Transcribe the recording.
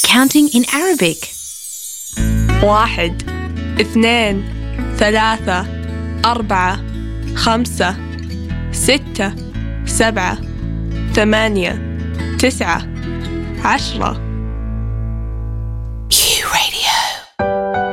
counting in Arabic. 1 2 3 4 5 6 7 8 9 10